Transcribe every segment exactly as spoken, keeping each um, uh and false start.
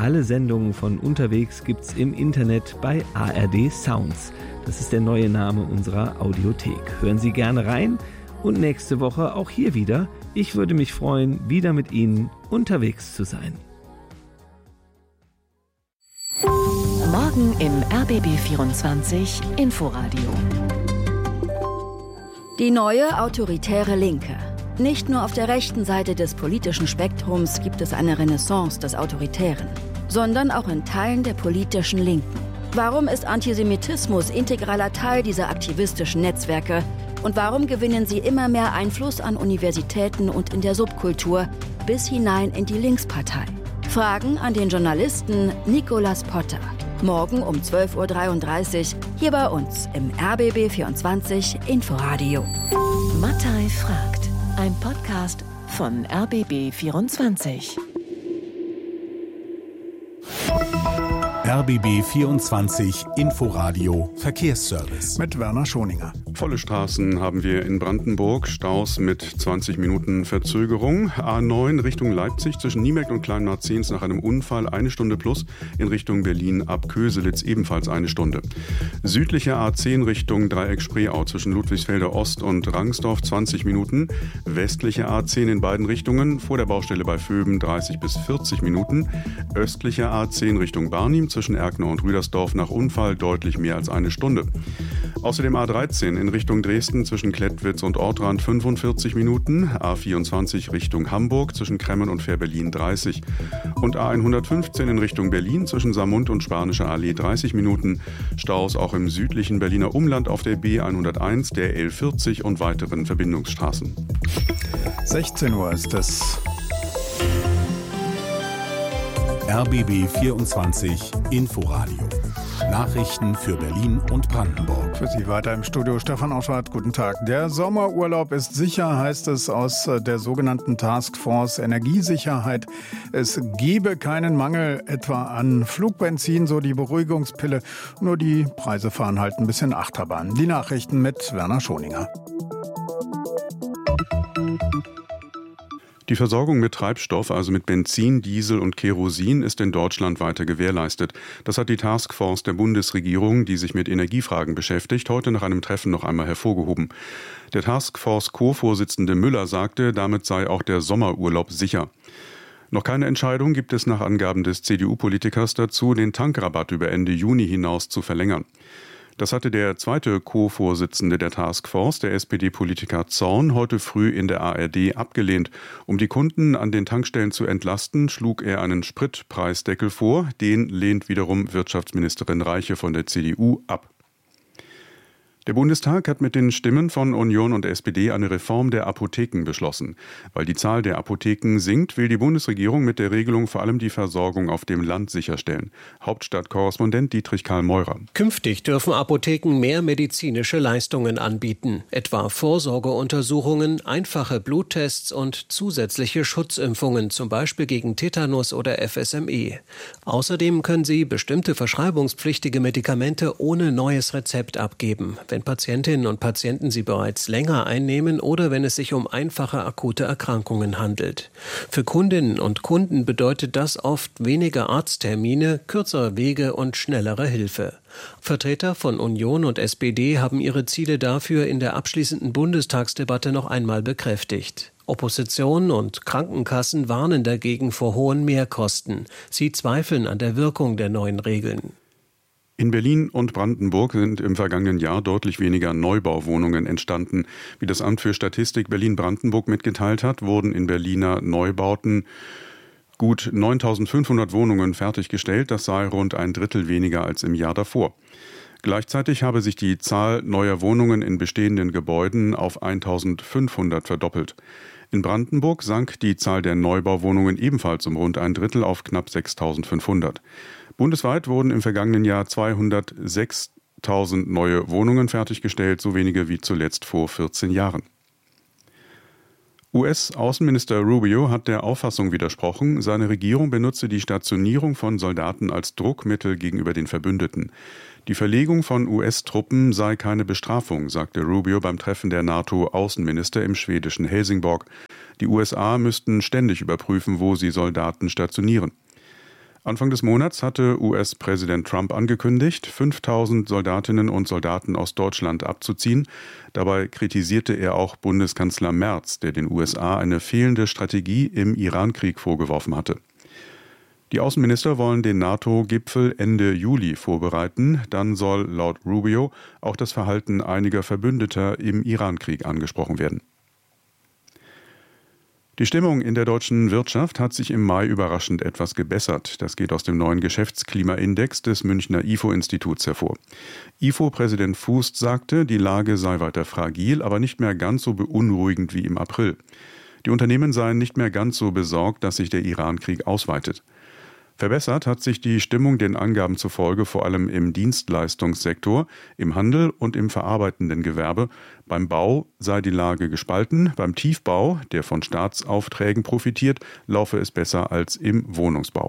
Alle Sendungen von Unterwegs gibt's im Internet bei A R D Sounds. Das ist der neue Name unserer Audiothek. Hören Sie gerne rein und nächste Woche auch hier wieder. Ich würde mich freuen, wieder mit Ihnen unterwegs zu sein. Morgen im R B B vierundzwanzig Inforadio. Die neue autoritäre Linke. Nicht nur auf der rechten Seite des politischen Spektrums gibt es eine Renaissance des Autoritären, sondern auch in Teilen der politischen Linken. Warum ist Antisemitismus integraler Teil dieser aktivistischen Netzwerke? Und warum gewinnen sie immer mehr Einfluss an Universitäten und in der Subkultur bis hinein in die Linkspartei? Fragen an den Journalisten Nicolas Potter. Morgen um zwölf Uhr dreiunddreißig hier bei uns im R B B vierundzwanzig Inforadio. Mattei fragt. Ein Podcast von R B B vierundzwanzig. R B B vierundzwanzig Inforadio Verkehrsservice mit Werner Schoninger. Volle Straßen haben wir in Brandenburg, Staus mit zwanzig Minuten Verzögerung. A neun Richtung Leipzig zwischen Niemek und Kleinmarzens nach einem Unfall eine Stunde plus, in Richtung Berlin ab Köselitz ebenfalls eine Stunde. Südliche A zehn Richtung Dreieck-Spreeau zwischen Ludwigsfelder Ost und Rangsdorf zwanzig Minuten. Westliche A zehn in beiden Richtungen, vor der Baustelle bei Vöben dreißig bis vierzig Minuten. Östliche A zehn Richtung Barnim zwischen Erkner und Rüdersdorf nach Unfall deutlich mehr als eine Stunde. Außerdem A dreizehn in Richtung Dresden zwischen Klettwitz und Ortrand fünfundvierzig Minuten, A vierundzwanzig Richtung Hamburg zwischen Kremmen und Fährberlin dreißig und A hundertfünfzehn in Richtung Berlin zwischen Samund und Spanische Allee dreißig Minuten, Staus auch im südlichen Berliner Umland auf der B hunderteins, der L vierzig und weiteren Verbindungsstraßen. sechzehn Uhr ist es. R B B vierundzwanzig Inforadio. Nachrichten für Berlin und Brandenburg. Für Sie weiter im Studio Stefan Auschwart. Guten Tag. Der Sommerurlaub ist sicher, heißt es aus der sogenannten Taskforce Energiesicherheit. Es gebe keinen Mangel etwa an Flugbenzin, so die Beruhigungspille. Nur die Preise fahren halt ein bisschen Achterbahn. Die Nachrichten mit Werner Schoninger. Die Versorgung mit Treibstoff, also mit Benzin, Diesel und Kerosin, ist in Deutschland weiter gewährleistet. Das hat die Taskforce der Bundesregierung, die sich mit Energiefragen beschäftigt, heute nach einem Treffen noch einmal hervorgehoben. Der Taskforce-Co-Vorsitzende Müller sagte, damit sei auch der Sommerurlaub sicher. Noch keine Entscheidung gibt es nach Angaben des C D U-Politikers dazu, den Tankrabatt über Ende Juni hinaus zu verlängern. Das hatte der zweite Co-Vorsitzende der Taskforce, der S P D-Politiker Zorn, heute früh in der A R D abgelehnt. Um die Kunden an den Tankstellen zu entlasten, schlug er einen Spritpreisdeckel vor. Den lehnt wiederum Wirtschaftsministerin Reiche von der C D U ab. Der Bundestag hat mit den Stimmen von Union und S P D eine Reform der Apotheken beschlossen. Weil die Zahl der Apotheken sinkt, will die Bundesregierung mit der Regelung vor allem die Versorgung auf dem Land sicherstellen. Hauptstadtkorrespondent Dietrich Karl Meurer. Künftig dürfen Apotheken mehr medizinische Leistungen anbieten, etwa Vorsorgeuntersuchungen, einfache Bluttests und zusätzliche Schutzimpfungen, zum Beispiel gegen Tetanus oder F S M E. Außerdem können sie bestimmte verschreibungspflichtige Medikamente ohne neues Rezept abgeben, wenn Patientinnen und Patienten sie bereits länger einnehmen oder wenn es sich um einfache akute Erkrankungen handelt. Für Kundinnen und Kunden bedeutet das oft weniger Arzttermine, kürzere Wege und schnellere Hilfe. Vertreter von Union und S P D haben ihre Ziele dafür in der abschließenden Bundestagsdebatte noch einmal bekräftigt. Opposition und Krankenkassen warnen dagegen vor hohen Mehrkosten. Sie zweifeln an der Wirkung der neuen Regeln. In Berlin und Brandenburg sind im vergangenen Jahr deutlich weniger Neubauwohnungen entstanden. Wie das Amt für Statistik Berlin-Brandenburg mitgeteilt hat, wurden in Berliner Neubauten gut neuntausendfünfhundert Wohnungen fertiggestellt. Das sei rund ein Drittel weniger als im Jahr davor. Gleichzeitig habe sich die Zahl neuer Wohnungen in bestehenden Gebäuden auf eintausendfünfhundert verdoppelt. In Brandenburg sank die Zahl der Neubauwohnungen ebenfalls um rund ein Drittel auf knapp sechstausendfünfhundert. Bundesweit wurden im vergangenen Jahr zweihundertsechstausend neue Wohnungen fertiggestellt, so wenige wie zuletzt vor vierzehn Jahren. U S-Außenminister Rubio hat der Auffassung widersprochen, seine Regierung benutze die Stationierung von Soldaten als Druckmittel gegenüber den Verbündeten. Die Verlegung von U S-Truppen sei keine Bestrafung, sagte Rubio beim Treffen der NATO-Außenminister im schwedischen Helsingborg. Die U S A müssten ständig überprüfen, wo sie Soldaten stationieren. Anfang des Monats hatte U S-Präsident Trump angekündigt, fünftausend Soldatinnen und Soldaten aus Deutschland abzuziehen. Dabei kritisierte er auch Bundeskanzler Merz, der den U S A eine fehlende Strategie im Iran-Krieg vorgeworfen hatte. Die Außenminister wollen den NATO-Gipfel Ende Juli vorbereiten. Dann soll laut Rubio auch das Verhalten einiger Verbündeter im Iran-Krieg angesprochen werden. Die Stimmung in der deutschen Wirtschaft hat sich im Mai überraschend etwas gebessert. Das geht aus dem neuen Geschäftsklimaindex des Münchner I F O-Instituts hervor. I F O-Präsident Fußt sagte, die Lage sei weiter fragil, aber nicht mehr ganz so beunruhigend wie im April. Die Unternehmen seien nicht mehr ganz so besorgt, dass sich der Iran-Krieg ausweitet. Verbessert hat sich die Stimmung den Angaben zufolge vor allem im Dienstleistungssektor, im Handel und im verarbeitenden Gewerbe. Beim Bau sei die Lage gespalten, beim Tiefbau, der von Staatsaufträgen profitiert, laufe es besser als im Wohnungsbau.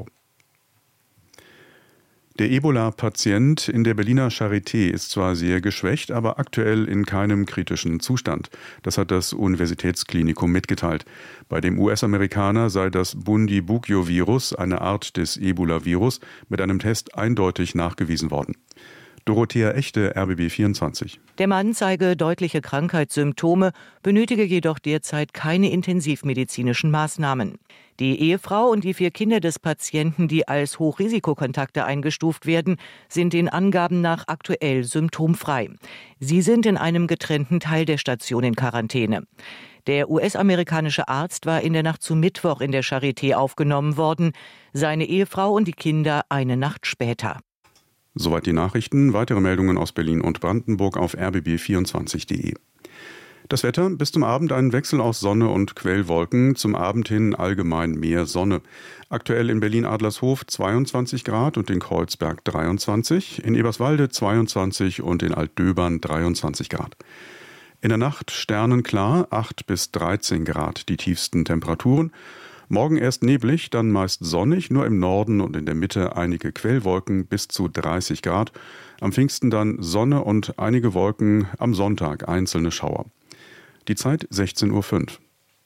Der Ebola-Patient in der Berliner Charité ist zwar sehr geschwächt, aber aktuell in keinem kritischen Zustand. Das hat das Universitätsklinikum mitgeteilt. Bei dem U S-Amerikaner sei das Bundibugyo-Virus, eine Art des Ebola-Virus, mit einem Test eindeutig nachgewiesen worden. Dorothea Echte, R B B vierundzwanzig. Der Mann zeige deutliche Krankheitssymptome, benötige jedoch derzeit keine intensivmedizinischen Maßnahmen. Die Ehefrau und die vier Kinder des Patienten, die als Hochrisikokontakte eingestuft werden, sind den Angaben nach aktuell symptomfrei. Sie sind in einem getrennten Teil der Station in Quarantäne. Der U S-amerikanische Arzt war in der Nacht zu Mittwoch in der Charité aufgenommen worden, seine Ehefrau und die Kinder eine Nacht später. Soweit die Nachrichten. Weitere Meldungen aus Berlin und Brandenburg auf r b b vierundzwanzig punkt de. Das Wetter: bis zum Abend ein Wechsel aus Sonne und Quellwolken, zum Abend hin allgemein mehr Sonne. Aktuell in Berlin-Adlershof zweiundzwanzig Grad und in Kreuzberg dreiundzwanzig, in Eberswalde zweiundzwanzig und in Altdöbern dreiundzwanzig Grad. In der Nacht sternenklar, acht bis dreizehn Grad die tiefsten Temperaturen. Morgen erst neblig, dann meist sonnig, nur im Norden und in der Mitte einige Quellwolken bis zu dreißig Grad. Am Pfingsten dann Sonne und einige Wolken, am Sonntag einzelne Schauer. Die Zeit sechzehn Uhr fünf.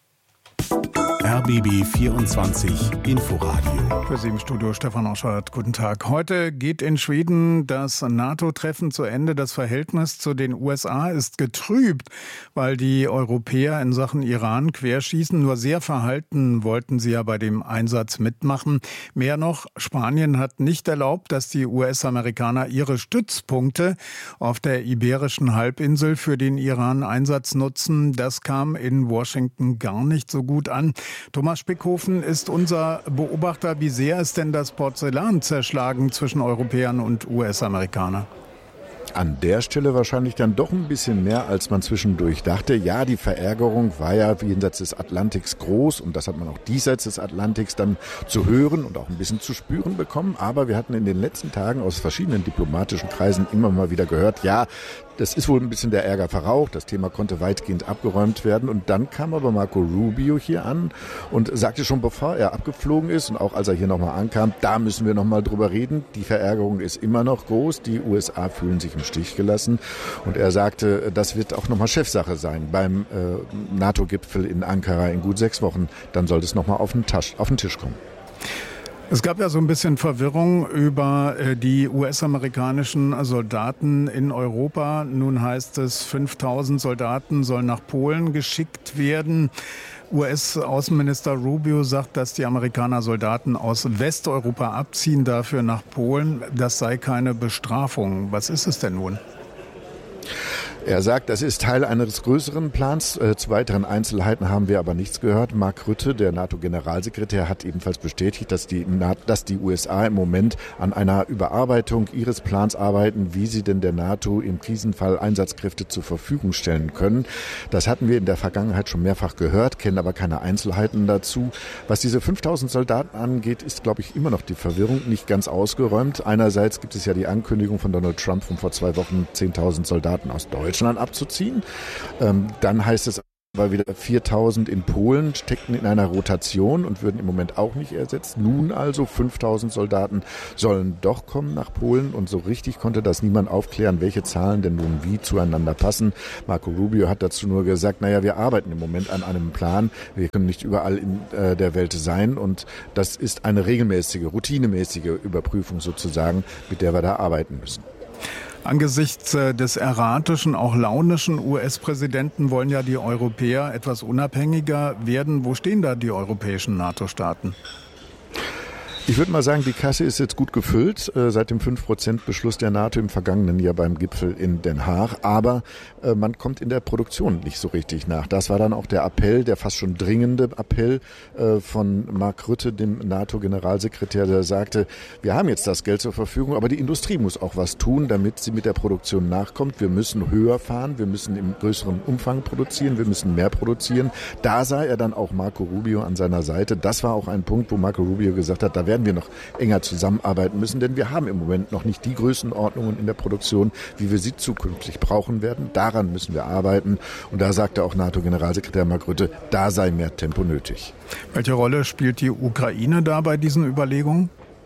R B B vierundzwanzig Inforadio. Für Sie im Studio Stefan Oschardt. Guten Tag. Heute geht in Schweden das NATO-Treffen zu Ende. Das Verhältnis zu den U S A ist getrübt, weil die Europäer in Sachen Iran querschießen. Nur sehr verhalten wollten sie ja bei dem Einsatz mitmachen. Mehr noch, Spanien hat nicht erlaubt, dass die U S-Amerikaner ihre Stützpunkte auf der Iberischen Halbinsel für den Iran-Einsatz nutzen. Das kam in Washington gar nicht so gut an. Thomas Spickhofen ist unser Beobachter. Wie sehr ist denn das Porzellan zerschlagen zwischen Europäern und U S-Amerikanern? An der Stelle wahrscheinlich dann doch ein bisschen mehr, als man zwischendurch dachte. Ja, die Verärgerung war ja jenseits des Atlantiks groß und das hat man auch diesseits des Atlantiks dann zu hören und auch ein bisschen zu spüren bekommen. Aber wir hatten in den letzten Tagen aus verschiedenen diplomatischen Kreisen immer mal wieder gehört, ja, das ist wohl ein bisschen der Ärger verraucht. Das Thema konnte weitgehend abgeräumt werden. Und dann kam aber Marco Rubio hier an und sagte schon, bevor er abgeflogen ist und auch als er hier nochmal ankam, da müssen wir nochmal drüber reden. Die Verärgerung ist immer noch groß. Die U S A fühlen sich im Stich gelassen. Und er sagte, das wird auch nochmal Chefsache sein beim äh, NATO-Gipfel in Ankara in gut sechs Wochen. Dann soll es nochmal auf den Tisch, auf den Tisch kommen. Es gab ja so ein bisschen Verwirrung über die U S-amerikanischen Soldaten in Europa. Nun heißt es, fünftausend Soldaten sollen nach Polen geschickt werden. U S-Außenminister Rubio sagt, dass die Amerikaner Soldaten aus Westeuropa abziehen, dafür nach Polen. Das sei keine Bestrafung. Was ist es denn nun? Er sagt, das ist Teil eines größeren Plans. Äh, zu weiteren Einzelheiten haben wir aber nichts gehört. Mark Rutte, der NATO-Generalsekretär, hat ebenfalls bestätigt, dass die, dass die U S A im Moment an einer Überarbeitung ihres Plans arbeiten, wie sie denn der NATO im Krisenfall Einsatzkräfte zur Verfügung stellen können. Das hatten wir in der Vergangenheit schon mehrfach gehört, kennen aber keine Einzelheiten dazu. Was diese fünftausend Soldaten angeht, ist, glaube ich, immer noch die Verwirrung nicht ganz ausgeräumt. Einerseits gibt es ja die Ankündigung von Donald Trump von vor zwei Wochen, zehntausend Soldaten aus Deutschland Deutschland abzuziehen. Ähm, dann heißt es Weil wieder viertausend in Polen steckten in einer Rotation und würden im Moment auch nicht ersetzt. Nun also fünftausend Soldaten sollen doch kommen nach Polen und so richtig konnte das niemand aufklären, welche Zahlen denn nun wie zueinander passen. Marco Rubio hat dazu nur gesagt, naja, wir arbeiten im Moment an einem Plan. Wir können nicht überall in äh, der Welt sein und das ist eine regelmäßige, routinemäßige Überprüfung sozusagen, mit der wir da arbeiten müssen. Angesichts des erratischen, auch launischen U S-Präsidenten wollen ja die Europäer etwas unabhängiger werden. Wo stehen da die europäischen NATO-Staaten? Ich würde mal sagen, die Kasse ist jetzt gut gefüllt äh, seit dem fünf Prozent Beschluss der NATO im vergangenen Jahr beim Gipfel in Den Haag. Aber äh, man kommt in der Produktion nicht so richtig nach. Das war dann auch der Appell, der fast schon dringende Appell äh, von Mark Rutte, dem NATO-Generalsekretär, der sagte, wir haben jetzt das Geld zur Verfügung, aber die Industrie muss auch was tun, damit sie mit der Produktion nachkommt. Wir müssen höher fahren, wir müssen im größeren Umfang produzieren, wir müssen mehr produzieren. Da sah er dann auch Marco Rubio an seiner Seite. Das war auch ein Punkt, wo Marco Rubio gesagt hat, da werden wir noch enger zusammenarbeiten müssen, denn wir haben im Moment noch nicht die Größenordnungen in der Produktion, wie wir sie zukünftig brauchen werden. Daran müssen wir arbeiten. Und da sagte auch NATO-Generalsekretär Mark Rutte, da sei mehr Tempo nötig. Welche Rolle spielt die Ukraine da bei diesen Überlegungen?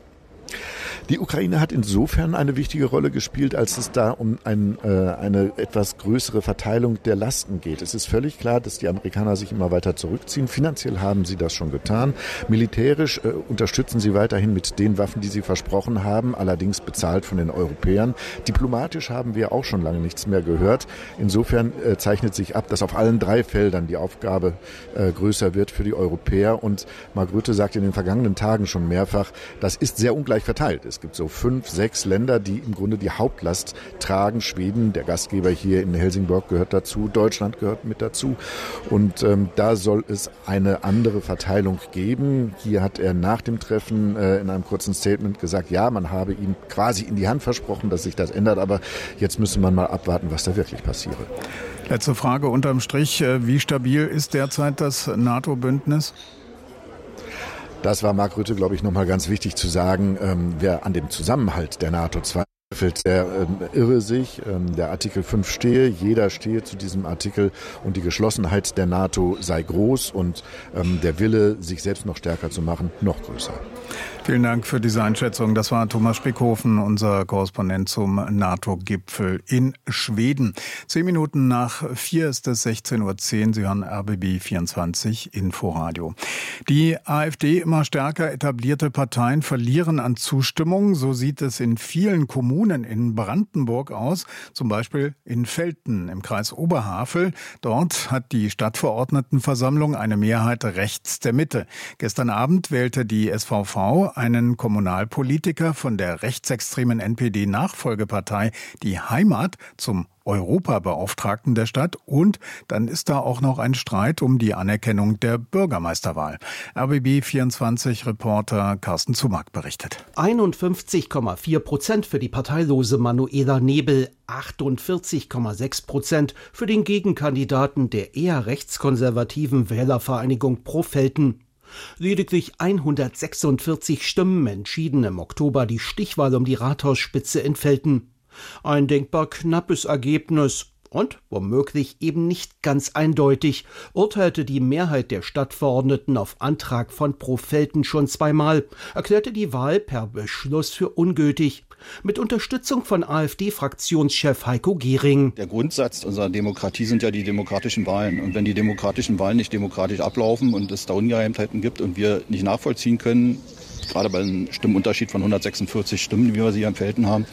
Die Ukraine hat insofern eine wichtige Rolle gespielt, als es da um ein, äh, eine etwas größere Verteilung der Lasten geht. Es ist völlig klar, dass die Amerikaner sich immer weiter zurückziehen. Finanziell haben sie das schon getan. Militärisch äh, unterstützen sie weiterhin mit den Waffen, die sie versprochen haben, allerdings bezahlt von den Europäern. Diplomatisch haben wir auch schon lange nichts mehr gehört. Insofern äh, zeichnet sich ab, dass auf allen drei Feldern die Aufgabe äh, größer wird für die Europäer. Und Mark Rutte sagt in den vergangenen Tagen schon mehrfach, das ist sehr ungleich verteilt. Es gibt so fünf, sechs Länder, die im Grunde die Hauptlast tragen. Schweden, der Gastgeber hier in Helsingborg, gehört dazu. Deutschland gehört mit dazu. Und ähm, da soll es eine andere Verteilung geben. Hier hat er nach dem Treffen äh, in einem kurzen Statement gesagt, ja, man habe ihm quasi in die Hand versprochen, dass sich das ändert. Aber jetzt müsse man mal abwarten, was da wirklich passiere. Letzte Frage unterm Strich. Wie stabil ist derzeit das NATO-Bündnis? Das war Mark Rutte, glaube ich, nochmal ganz wichtig zu sagen. Ähm, wer an dem Zusammenhalt der NATO zweifelt, der ähm, irre sich. Ähm, der Artikel fünf stehe, jeder stehe zu diesem Artikel und die Geschlossenheit der NATO sei groß und ähm, der Wille, sich selbst noch stärker zu machen, noch größer. Vielen Dank für diese Einschätzung. Das war Thomas Spickhofen, unser Korrespondent zum NATO-Gipfel in Schweden. Zehn Minuten nach vier ist es sechzehn Uhr zehn. Sie hören R B B vierundzwanzig Inforadio. Die AfD, immer stärker etablierte Parteien, verlieren an Zustimmung. So sieht es in vielen Kommunen in Brandenburg aus, zum Beispiel in Velten im Kreis Oberhavel. Dort hat die Stadtverordnetenversammlung eine Mehrheit rechts der Mitte. Gestern Abend wählte die S V V einen Kommunalpolitiker von der rechtsextremen N P D-Nachfolgepartei Die Heimat zum Europabeauftragten der Stadt und dann ist da auch noch ein Streit um die Anerkennung der Bürgermeisterwahl. R B B vierundzwanzig-Reporter Carsten Zumack berichtet. einundfünfzig Komma vier Prozent für die parteilose Manuela Nebel, achtundvierzig Komma sechs Prozent für den Gegenkandidaten der eher rechtskonservativen Wählervereinigung Pro Velten. Lediglich hundertsechsundvierzig Stimmen entschieden im Oktober die Stichwahl um die Rathausspitze in Velten. Ein denkbar knappes Ergebnis und womöglich eben nicht ganz eindeutig, urteilte die Mehrheit der Stadtverordneten auf Antrag von Pro Velten schon zweimal, erklärte die Wahl per Beschluss für ungültig. Mit Unterstützung von AfD-Fraktionschef Heiko Gehring. Der Grundsatz unserer Demokratie sind ja die demokratischen Wahlen. Und wenn die demokratischen Wahlen nicht demokratisch ablaufen und es da Ungereimtheiten gibt und wir nicht nachvollziehen können, gerade bei einem Stimmunterschied von hundertsechsundvierzig Stimmen, wie wir sie am Velten haben,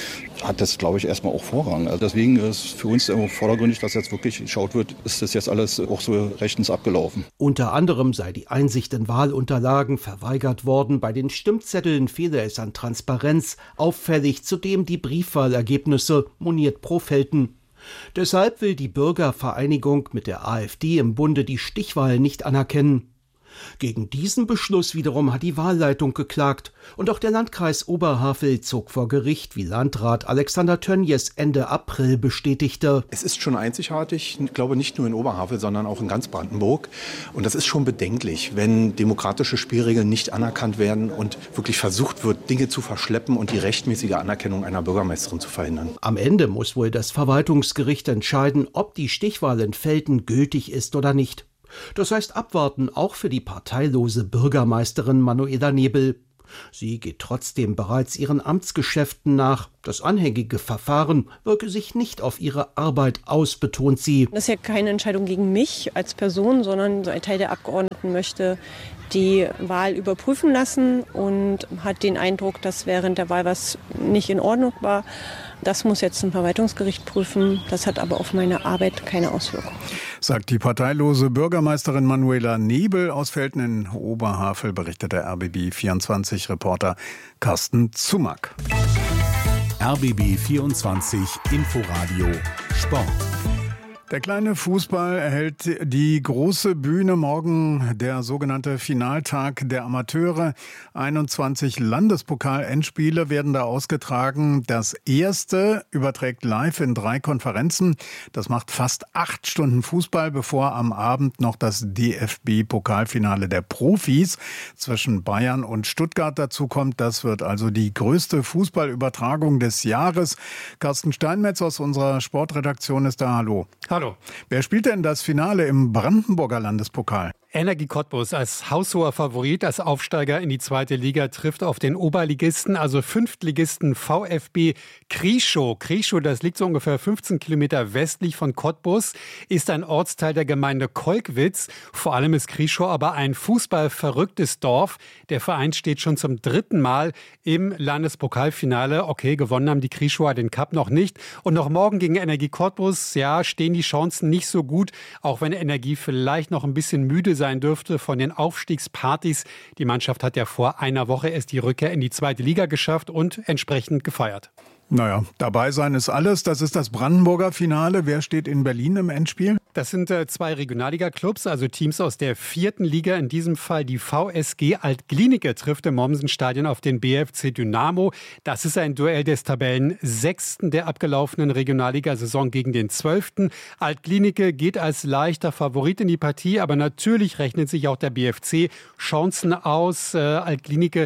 hat das, glaube ich, erstmal auch Vorrang. Also deswegen ist für uns vordergründig, dass jetzt wirklich geschaut wird, ist das jetzt alles auch so rechtens abgelaufen. Unter anderem sei die Einsicht in Wahlunterlagen verweigert worden. Bei den Stimmzetteln fehle es an Transparenz. Auffällig zudem die Briefwahlergebnisse, moniert Pro Velten. Deshalb will die Bürgervereinigung mit der AfD im Bunde die Stichwahl nicht anerkennen. Gegen diesen Beschluss wiederum hat die Wahlleitung geklagt. Und auch der Landkreis Oberhavel zog vor Gericht, wie Landrat Alexander Tönjes Ende April bestätigte. Es ist schon einzigartig, ich glaube nicht nur in Oberhavel, sondern auch in ganz Brandenburg. Und das ist schon bedenklich, wenn demokratische Spielregeln nicht anerkannt werden und wirklich versucht wird, Dinge zu verschleppen und die rechtmäßige Anerkennung einer Bürgermeisterin zu verhindern. Am Ende muss wohl das Verwaltungsgericht entscheiden, ob die Stichwahl in Velten gültig ist oder nicht. Das heißt abwarten, auch für die parteilose Bürgermeisterin Manuela Nebel. Sie geht trotzdem bereits ihren Amtsgeschäften nach. Das anhängige Verfahren wirke sich nicht auf ihre Arbeit aus, betont sie. Das ist ja keine Entscheidung gegen mich als Person, sondern ein Teil der Abgeordneten möchte die Wahl überprüfen lassen und hat den Eindruck, dass während der Wahl was nicht in Ordnung war. Das muss jetzt ein Verwaltungsgericht prüfen. Das hat aber auf meine Arbeit keine Auswirkung. Sagt die parteilose Bürgermeisterin Manuela Nebel aus Velten in Oberhavel, berichtet der R B B vierundzwanzig-Reporter Carsten Zumack. R B B vierundzwanzig Inforadio Sport. Der kleine Fußball erhält die große Bühne morgen, der sogenannte Finaltag der Amateure. einundzwanzig Landespokal-Endspiele werden da ausgetragen. Das erste überträgt live in drei Konferenzen. Das macht fast acht Stunden Fußball, bevor am Abend noch das D F B-Pokalfinale der Profis zwischen Bayern und Stuttgart dazu kommt. Das wird also die größte Fußballübertragung des Jahres. Carsten Steinmetz aus unserer Sportredaktion ist da. Hallo. Hallo. Wer spielt denn das Finale im Brandenburger Landespokal? Energie Cottbus als haushoher Favorit, als Aufsteiger in die zweite Liga, trifft auf den Oberligisten, also Fünftligisten VfB Krieschow. Krieschow, das liegt so ungefähr fünfzehn Kilometer westlich von Cottbus, ist ein Ortsteil der Gemeinde Kolkwitz. Vor allem ist Krieschow aber ein fußballverrücktes Dorf. Der Verein steht schon zum dritten Mal im Landespokalfinale. Okay, gewonnen haben die Krieschower den Cup noch nicht. Und noch morgen gegen Energie Cottbus, ja, stehen die Chancen nicht so gut, auch wenn Energie vielleicht noch ein bisschen müde sein dürfte von den Aufstiegspartys. Die Mannschaft hat ja vor einer Woche erst die Rückkehr in die zweite Liga geschafft und entsprechend gefeiert. Naja, dabei sein ist alles. Das ist das Brandenburger Finale. Wer steht in Berlin im Endspiel? Das sind äh, zwei Regionalliga-Clubs, also Teams aus der vierten Liga. In diesem Fall die V S G Alt-Glienicke trifft im Mommsen-Stadion auf den B F C Dynamo. Das ist ein Duell des Tabellensechsten der abgelaufenen Regionalliga-Saison gegen den Zwölften. Alt-Glienicke geht als leichter Favorit in die Partie, aber natürlich rechnet sich auch der B F C Chancen aus. Äh, Alt-Glienicke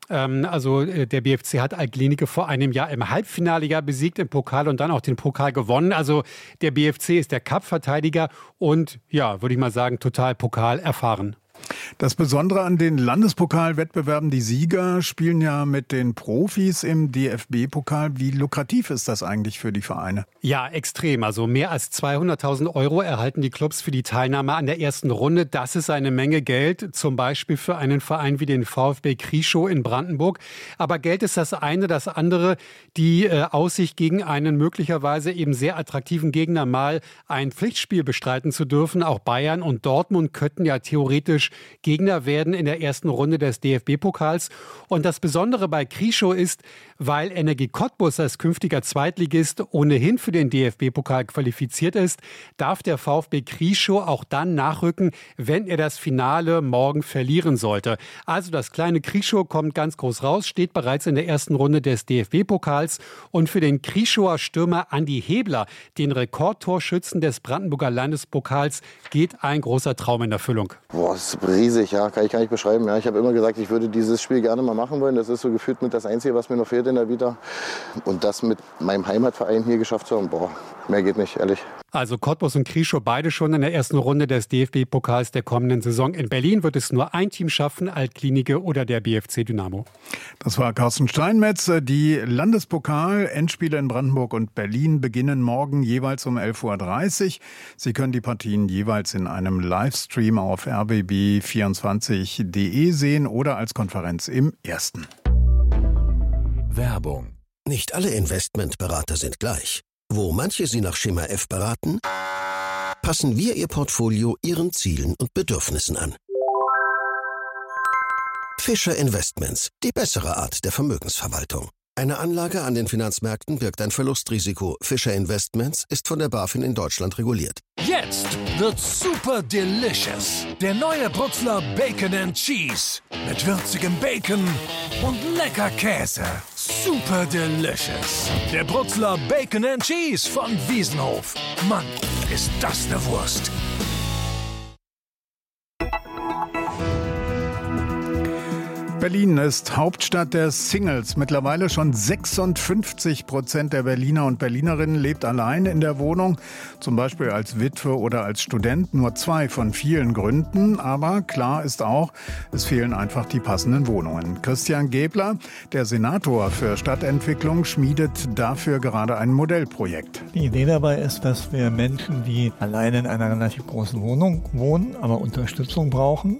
Also der B F C hat Alt-Glienicke vor einem Jahr im Halbfinale ja besiegt im Pokal und dann auch den Pokal gewonnen. Also der B F C ist der Cup-Verteidiger und ja, würde ich mal sagen, total Pokal erfahren. Das Besondere an den Landespokalwettbewerben, die Sieger spielen ja mit den Profis im D F B-Pokal. Wie lukrativ ist das eigentlich für die Vereine? Ja, extrem. Also mehr als zweihunderttausend Euro erhalten die Clubs für die Teilnahme an der ersten Runde. Das ist eine Menge Geld, zum Beispiel für einen Verein wie den VfB Krieschow in Brandenburg. Aber Geld ist das eine, das andere, die äh, Aussicht gegen einen möglicherweise eben sehr attraktiven Gegner mal ein Pflichtspiel bestreiten zu dürfen. Auch Bayern und Dortmund könnten ja theoretisch Gegner werden in der ersten Runde des D F B-Pokals. Und das Besondere bei Krieschow ist, weil Energie Cottbus als künftiger Zweitligist ohnehin für den D F B-Pokal qualifiziert ist, darf der VfB Krieschow auch dann nachrücken, wenn er das Finale morgen verlieren sollte. Also das kleine Krieschow kommt ganz groß raus, steht bereits in der ersten Runde des D F B-Pokals. Und für den Krieschower Stürmer Andi Hebler, den Rekordtorschützen des Brandenburger Landespokals, geht ein großer Traum in Erfüllung. Boah, das ist riesig, ja, kann ich gar nicht beschreiben. Ja, ich habe immer gesagt, ich würde dieses Spiel gerne mal machen wollen. Das ist so gefühlt mit das Einzige, was mir noch fehlt in der Vita. Und das mit meinem Heimatverein hier geschafft zu haben, boah, mehr geht nicht, ehrlich. Also Cottbus und Krieschow beide schon in der ersten Runde des D F B-Pokals der kommenden Saison. In Berlin wird es nur ein Team schaffen, Alt-Glienicke oder der B F C Dynamo. Das war Carsten Steinmetz. Die Landespokal-Endspiele in Brandenburg und Berlin beginnen morgen jeweils um elf Uhr dreißig. Sie können die Partien jeweils in einem Livestream auf r b b vierundzwanzig punkt d e sehen oder als Konferenz im Ersten. Werbung. Nicht alle Investmentberater sind gleich. Wo manche Sie nach Schema F beraten, passen wir Ihr Portfolio Ihren Zielen und Bedürfnissen an. Fischer Investments, die bessere Art der Vermögensverwaltung. Eine Anlage an den Finanzmärkten birgt ein Verlustrisiko. Fischer Investments ist von der BaFin in Deutschland reguliert. Jetzt wird super delicious. Der neue Brutzler Bacon and Cheese. Mit würzigem Bacon und lecker Käse. Super delicious. Der Brutzler Bacon and Cheese von Wiesenhof. Mann, ist das eine Wurst. Berlin ist Hauptstadt der Singles. Mittlerweile schon sechsundfünfzig Prozent der Berliner und Berlinerinnen lebt allein in der Wohnung, zum Beispiel als Witwe oder als Student. Nur zwei von vielen Gründen. Aber klar ist auch, es fehlen einfach die passenden Wohnungen. Christian Gebler, der Senator für Stadtentwicklung, schmiedet dafür gerade ein Modellprojekt. Die Idee dabei ist, dass wir Menschen, die alleine in einer relativ großen Wohnung wohnen, aber Unterstützung brauchen,